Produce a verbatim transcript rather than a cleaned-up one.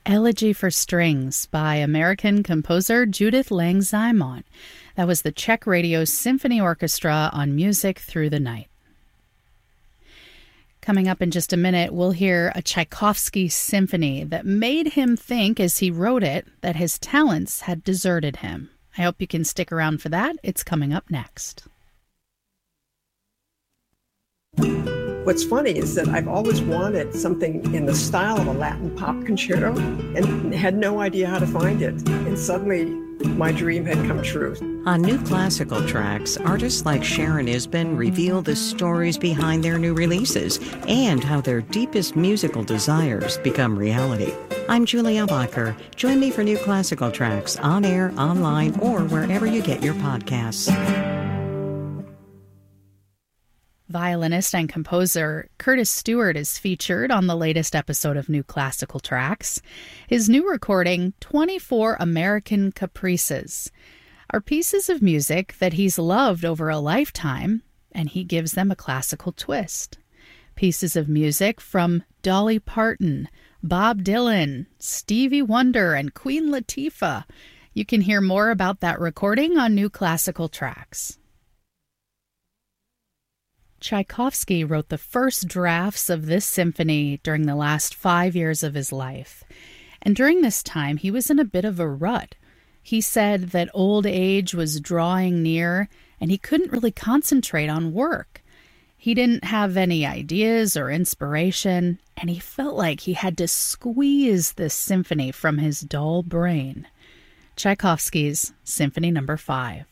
Elegy for Strings by American composer Judith Lang-Zymont. That was the Czech Radio Symphony Orchestra on Music Through the Night. Coming up in just a minute, we'll hear a Tchaikovsky symphony that made him think, as he wrote it, that his talents had deserted him. I hope you can stick around for that. It's coming up next. What's funny is that I've always wanted something in the style of a Latin pop concerto and had no idea how to find it. And suddenly, my dream had come true. On New Classical Tracks, artists like Sharon Isbin reveal the stories behind their new releases and how their deepest musical desires become reality. I'm Julia Bacher. Join me for New Classical Tracks on air, online, or wherever you get your podcasts. Violinist and composer Curtis Stewart is featured on the latest episode of New Classical Tracks. His new recording, twenty-four American Caprices, are pieces of music that he's loved over a lifetime, and he gives them a classical twist. Pieces of music from Dolly Parton, Bob Dylan, Stevie Wonder, and Queen Latifah. You can hear more about that recording on New Classical Tracks. Tchaikovsky wrote the first drafts of this symphony during the last five years of his life. And during this time, he was in a bit of a rut. He said that old age was drawing near, and he couldn't really concentrate on work. He didn't have any ideas or inspiration, and he felt like he had to squeeze this symphony from his dull brain. Tchaikovsky's Symphony Number Five.